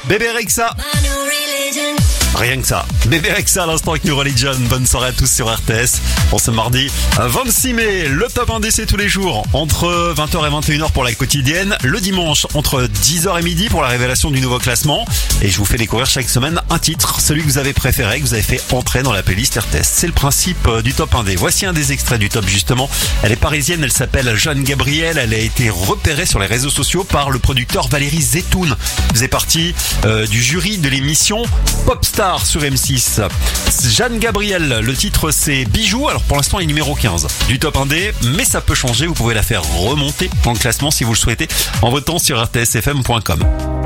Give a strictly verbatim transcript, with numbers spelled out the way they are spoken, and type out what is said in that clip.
Bébé Rexha. Rien que ça. Bébé Rexha à l'instant avec New Religion. Bonne soirée à tous sur R T S. On ce mardi vingt-six mai. Le top un D C tous les jours. Entre vingt heures et vingt et une heures pour la quotidienne. Le dimanche entre dix heures et midi pour la révélation du nouveau classement. Et je vous fais découvrir chaque semaine un titre. Celui que vous avez préféré, que vous avez fait entrer dans la playlist R T S. C'est le principe du top un D. Voici un des extraits du top justement. Elle est parisienne. Elle s'appelle Jeanne Gabriel. Elle a été repérée sur les réseaux sociaux par le producteur Valérie Zetoun. Elle faisait partie euh, du jury de l'émission Popstar sur M six. Jeanne Gabriel, le titre c'est Bijoux. Alors pour l'instant elle est numéro quinze du top un D, mais ça peut changer. Vous pouvez la faire remonter dans le classement si vous le souhaitez en votant sur r t s f m point com.